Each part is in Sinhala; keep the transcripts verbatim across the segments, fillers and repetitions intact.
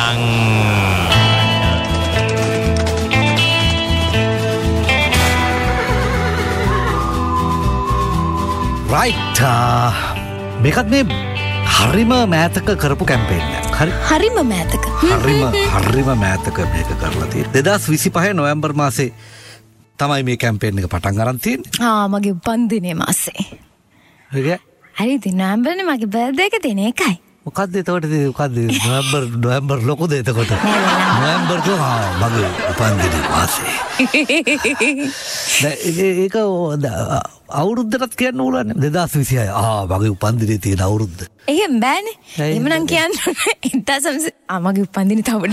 Bang. Right. මේකත් මේ හරිම මෑතක කරපු කැම්පේන් එකක්. හරි. හරිම මෑතක. හරිම හරිම මෑතක මේක කරලා තියෙන්නේ. දෙදාස් විසිපහ නොවැම්බර් මාසේ තමයි මේ කැම්පේන් එක පටන් ගන්න තියෙන්නේ. ආ මගේ උපන්දිනේ මාසේ. හරිද? හරිද? නොවැම්බර්නේ මගේ බර්ත්ඩේ එක තියෙන එකයි. මොකද්ද එතකොට මොකද්ද නොවැම්බර් නොවැම්බර් ලොකුද එතකොට? නොවැම්බර් කෝ මගේ උපන්දිනේ මාසේ. ඒක අවුරුද්දටත් කියන්න ඕනනේ දෙදාස් විසිහය. ආ මගේ උපන්දිනේ තියෙන අවුරුද්ද. එහෙම බෑනේ. එහෙමනම් කියන්න එක්දාස් ආ මගේ උපන්දිනේ තවඩ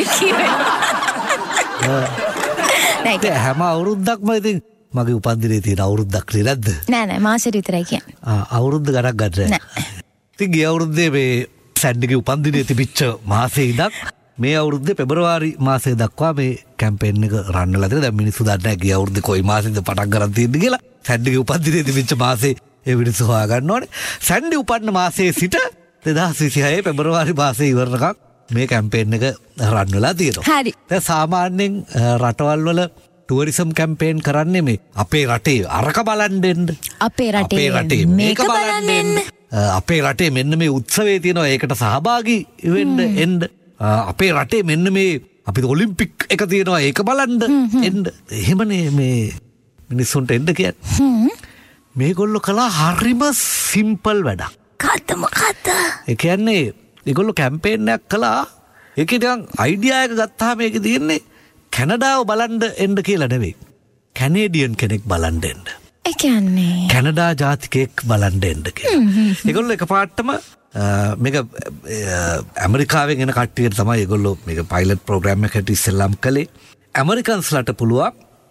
කියනවා. නෑ හැම අවුරුද්දක්ම ඉතින් මගේ උපන්දිනේ තියෙන අවුරුද්දක් නේද? නෑ නෑ මාසෙට විතරයි කියන්නේ. ආ අවුරුද්ද ගණක් ගන්න නෑ. ඉතින් ගිය අවුරුද්දේ මේ සැන්ඩිගේ උපන්දිනේ තිබිච්ච මාසේ ඉඳන් මේ අවුරුද්දේ පෙබරවාරි මාසේ දක්වා මේ කැම්පේන් එක රන් වෙලා තියෙනවා. දැන් මිනිස්සු දන්නේ නැහැ ගිය අවුරුද්දේ කොයි මාසෙද පටන් ගන්න තියෙන්නේ කියලා. සැන්ඩිගේ උපන්දිනේ තිබිච්ච මාසේ ඒ මිනිස්සු හොයා ගන්න ඕනේ. සැන්ඩි උපන්න මාසේ සිට දෙදාස් විසිහය පෙබරවාරි මාසේ ඉවරනකම් මේ කැම්පේන් එක රන් වෙලා තියෙනවා. හරි. දැන් සාමාන්‍යයෙන් රටවල් වල ටුවරිසම් කැම්පේන් කරන්නේ මේ අපේ රටේ අරක බලන්න එන්න. අපේ රටේ මේක බලන්න එන්න. අපේ රටේ මෙන්න මේ උත්සවයේ තියෙනවා ඒකට සහභාගී වෙන්න එන්න. අපේ රටේ මෙන්න මේ අපිට ඔලිම්පික් එක තියෙනවා ඒක බලන්න එන්න. එහෙමනේ මේ මිනිස්සුන්ට එන්න කියන්නේ. මේගොල්ලෝ කළා හරිම සිම්පල් වැඩක්. කත මොකද? ඒ කියන්නේ ඒගොල්ලෝ කැම්පේන් එකක් කළා. ඒකේ නිකන් අයිඩියා එක ගත්තාම මේකේ තියෙන්නේ කැනඩාව බලන්න එන්න කියලා නෙවෙයි. කැනේඩියන් කෙනෙක් බලන්න එන්න. ඒ කියන්නේ කැනඩා ජාතිකයෙක් බලන්න එන්න කියලා. ඒගොල්ලෝ එකපාරටම මේක ඇමරිකාවෙන් එන කට්ටියට තමයි ඒගොල්ලෝ මේක පයිලට් ප්‍රෝග්‍රෑම් එකකට ඉස්සෙල්ලාම කළේ. ඇමරිකන්ස්ලාට පුළුවන්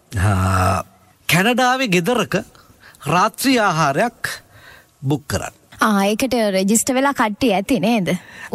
කැනඩාවේ ගෙදරක රාත්‍රී ආහාරයක් බුක් කරන්න. ආ ඒකට රෙජිස්ටර් වෙලා කට්ටිය ඇති නේද?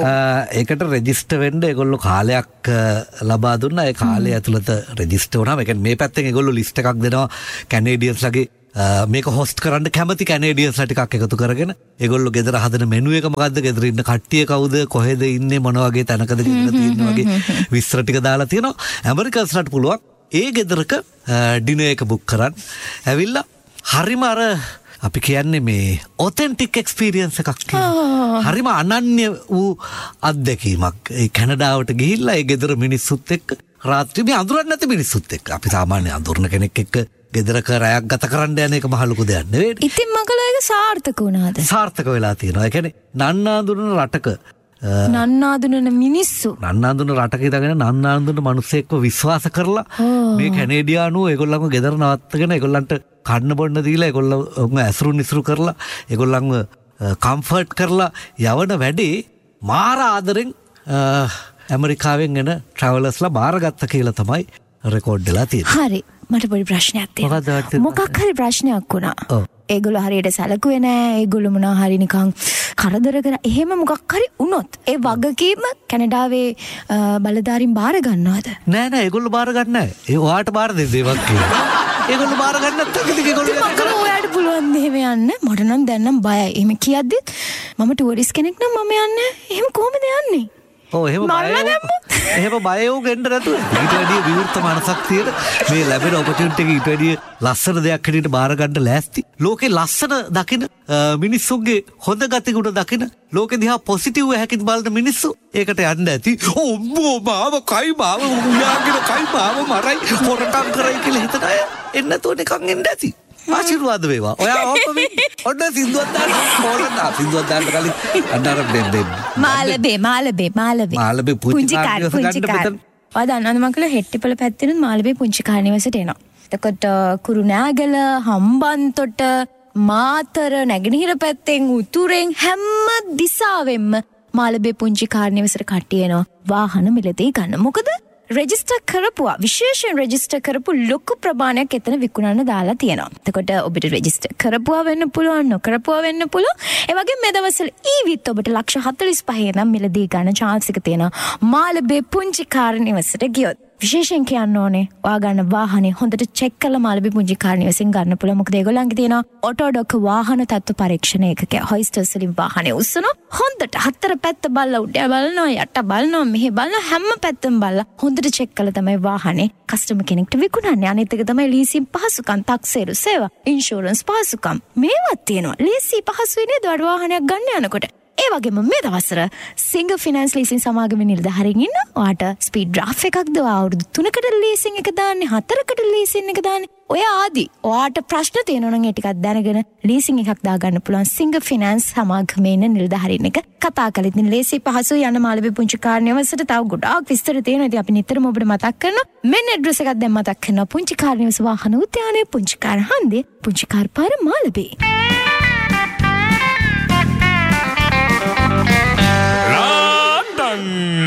ඒකට රෙජිස්ටර් වෙන්න ඒගොල්ලෝ කාලයක් ලබා දුන්නා. ඒ කාලය ඇතුළත රෙජිස්ටර් වුණාම ඒ කියන්නේ මේ පැත්තෙන් ඒගොල්ලෝ ලිස්ට් එකක් දෙනවා කැනේඩියන්ස්ලාගේ මේක හොස්ට් කරන්න කැමති කැනේඩියන්ස්ලා ටිකක් එකතු කරගෙන ඒගොල්ලෝ ගෙදර හදන මෙනු එක මොකද්ද, ගෙදර ඉන්න කට්ටිය කවුද, කොහෙද ඉන්නේ, මොන වගේ තැනකද ගෙදර තියෙන්නේ වගේ විස්තර ටික දාලා තියෙනවා. ඇමරිකන්ස්ලාට පුළුවන් ඒ ගෙදරක ඩිනර් එක බුක් කරන්න. ඇවිල්ලා හරිම අර අපි කියන්නේ මේ ඔතෙන්ටික් එක්ස්පීරියන්ස් එකක් තියෙනවා. හරිම අනන්‍ය වූ අත්දැකීමක්. ඒ කැනඩාවට ගිහිල්ලා ඒ ගෙදර මිනිස්සුත් එක්ක රාත්‍රී මේ අඳුරන්නේ නැති මිනිස්සුත් එක්ක. අපි සාමාන්‍ය අඳුරන කෙනෙක් එක්ක ගෙදරක රැයක් ගත කරන්න යන එක මහ ලොකු දෙයක් නෙවෙයි. ඉතින් මගල ඒක සාර්ථක වුණාද? සාර්ථක වෙලා තියෙනවා. ඒ කියන්නේ නන්නාඳුන රටක නන්නාඳුනන මිනිස්සු නන්නාඳුන රටක ඉඳගෙන නන්නාඳුන මිනිස්සෙක්ව විශ්වාස කරලා මේ කැනේඩියානු ඒගොල්ලන්ව ගෙදර නවත්තගෙන ඒගොල්ලන්ට කන්න බොන්න දීලා ඒගොල්ලන්ව ඇසුරු නිසුරු කරලා ඒගොල්ලන්ව කම්ෆර්ට් කරලා යවන වැඩේ මාර ආදරෙන් ඇමරිකාවෙන් එන ට්‍රැවලර්ස්ලා බාරගත්ත කියලා තමයි රෙකෝඩ් වෙලා තියෙන්නේ. හරි. මට පොඩි ප්‍රශ්නයක් තියෙනවා. මොකක් හරි ප්‍රශ්නයක් වුණා. ඒගොල්ලෝ හරියට සැලකුවේ නෑ. ඒගොල්ලෝ මොනවා හරි නිකන් කරදර කරා. එහෙම මොකක් හරි වුණොත් ඒ වගකීම කැනඩාවේ බලධාරීන් බාර ගන්නවද? නෑ නෑ ඒගොල්ලෝ බාර ගන්න නෑ. ඒ ඔයාට බාර දෙන්න ඒවත් කියලා. ඒගොල්ලෝ බාර ගන්න නැත්නම් ඉතින් ඒගොල්ලෝ මම ඔයාට පුළුවන් ද එහෙම යන්න? මට නම් දැන් නම් බයයි. එහෙම කියද්දි මම ටුවරිස්ට් කෙනෙක් නම් මම යන්නේ. එහෙම කොහොමද යන්නේ? ඔව් එහෙම බය එහෙම බය වුන් ගෙන්න නැතුව ඊට වැඩිය විවෘත මනසක් තියෙන මේ ලැබෙන ඔපචුනිටි එක ඊට වැඩිය ලස්සන දෙයක් හැටියට බාර ගන්න ලෑස්ති. ලෝකේ ලස්සන දකින මිනිස්සුන්ගේ හොඳ ගතිගුණ දකින ලෝකෙ දිහා පොසිටිව් හැකින් බලන මිනිස්සු ඒකට යන්න ඇති. ඔම්බෝ මාව කයි මාව උයාගෙන කයි මාව මරයි හොරකම් කරයි කියලා හිතන අය එන්න නැතුව නිකන් එන්න ඇති. ආශිර්වාද වේවා. ඔයා ඕපම ඔන්න සින්දුවක් දාන්න ඕනද? සින්දුවක් දාන්න කලින් අnder දෙන්න දෙන්න. මාළබේ මාළබේ මාළබේ. මාළබේ පුංචි කාර්යයක් ගන්න. ඔය දන්නවද මං කල හෙට්ටිපොළ පැත්තෙනුත් මාළබේ පුංචි කාර්යනිවසට එනවා. එතකොට කුරුණෑගල, හම්බන්තොට, මාතර, නැගෙනහිර පැත්තෙන් උතුරෙන් හැම දිසාවෙන්ම මාළබේ පුංචි කාර්යනිවසට කට්ටිය එනවා. වාහන මිලදී ගන්න. මොකද රෙජිස්ටර් කරපුවා විශේෂයෙන් රෙජිස්ටර් කරපු ලොකු ප්‍රමාණයක් එතන විකුණන්න දාලා තියෙනවා. එතකොට ඔබට රෙජිස්ටර් කරපුවා වෙන්න පුළුවන්, නොකරපුවා වෙන්න පුළුවන්. ඒ වගේම මේ දවස්වල ඊවිත් ඔබට ලක්ෂ හතළිස් පහේ නම් මිලදී ගන්න chance එක තියෙනවා. මාළබේ පුංචි කාර්යනිවසට ගියොත්. විශේෂයෙන් කියන්න ඕනේ ඔයා ගන්න වාහනේ හොඳට චෙක් කරලා මාළඹේ පුංචි කාර් නිවසෙන් ගන්න පුළුවන්. මොකද ඒගොල්ලන්ගේ තියෙනවා ඔටෝඩොක් වාහන තත්ත්ව පරීක්ෂණ ඒකක. හොයිස්ටර්ස් වලින් වාහනේ උස්සනවා. හොඳට හතර පැත්ත බලලා උඩ බලනවා යට බලනවා මෙහෙ බලනවා හැම පැත්තම බලලා හොඳට චෙක් කරලා තමයි වාහනේ කස්ටමර් කෙනෙක්ට විකුණන්නේ. අනිත් එක තමයි ලීසින් පහසුකම්, 탁සේරු සේවා, ඉන්ෂුරන්ස් පහසුකම් මේවත් තියෙනවා. ලීසි පහසුයි නේද ඔයාලා වාහනයක් ගන්න යනකොට. ඒ වගේම මේ දවස්වල සිංගල් ෆිනෑන්ස් ලීසින් සමාගමේ නිලධාරීන් ඉන්න. ඔයාට ස්පීඩ් ඩ්‍රාෆ්ට් එකක්ද අවුරුදු තුනකට ලීසින් එක දාන්නේ, හතරකට ලීසින් එක දාන්නේ. ඔය ආදි ඔයාට ප්‍රශ්න තියෙනවා නම් ඒ ටිකක් දැනගෙන ලීසින් එකක් දාගන්න පුළුවන් සිංගල් ෆිනෑන්ස් සමාගමේ ඉන්න නිලධාරීන් එක කතා කරලා ඉතින් ලේසි පහසුයි යන මාළඹේ පුංචි කාර් නිවසට තව ගොඩාක් විස්තර තියෙනවා. ඉතින් අපි නිතරම ඔබට මතක් කරනවා. මෙන්න ඇඩ්‍රස් එකක් දැන් මතක් කරනවා. පුංචි කාර් නිවස වාහන උද්‍යානයේ පුංචි කාර් හන්දියේ පුංචි කාර් පාර මාළඹේ. London